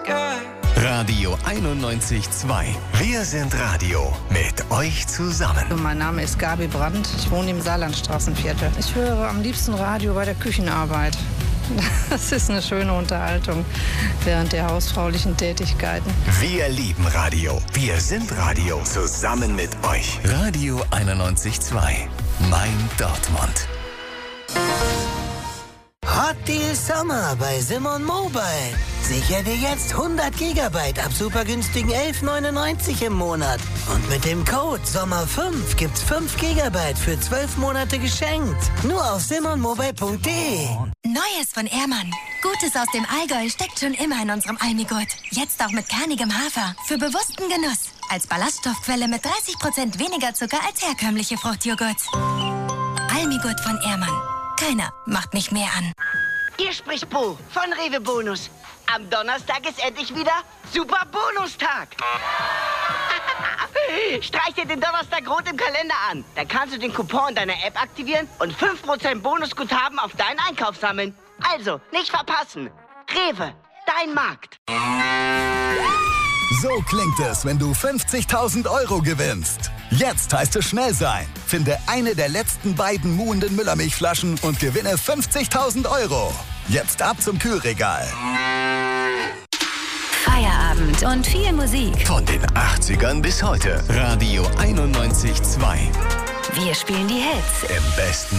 Radio 91.2. Wir sind Radio mit euch zusammen. Mein Name ist Gabi Brandt. Ich wohne im Saarlandstraßenviertel. Ich höre am liebsten Radio bei der Küchenarbeit. Das ist eine schöne Unterhaltung während der hausfraulichen Tätigkeiten. Wir lieben Radio. Wir sind Radio. Zusammen mit euch. Radio 91.2. Mein Dortmund. Hot Deal Sommer bei Simon Mobile. Sicher dir jetzt 100 GB ab super günstigen 11,99 im Monat. Und mit dem Code SOMMER5 gibt's 5 GB für 12 Monate geschenkt. Nur auf simonmobile.de. Neues von Ehrmann. Gutes aus dem Allgäu steckt schon immer in unserem Almigurt. Jetzt auch mit kernigem Hafer. Für bewussten Genuss. Als Ballaststoffquelle mit 30% weniger Zucker als herkömmliche Fruchtjoghurts. Almigurt von Ehrmann. Keiner macht mich mehr an. Hier spricht Bo von Rewe Bonus. Am Donnerstag ist endlich wieder Super Bonustag. Streich dir den Donnerstag rot im Kalender an. Dann kannst du den Coupon in deiner App aktivieren und 5% Bonusguthaben auf deinen Einkauf sammeln. Also, nicht verpassen. Rewe, dein Markt. So klingt es, wenn du 50.000 € gewinnst. Jetzt heißt es schnell sein. Finde eine der letzten beiden muhenden Müllermilchflaschen und gewinne 50.000 €. Jetzt ab zum Kühlregal. Feierabend und viel Musik. Von den 80ern bis heute. Radio 91.2. Wir spielen die Hits. Im besten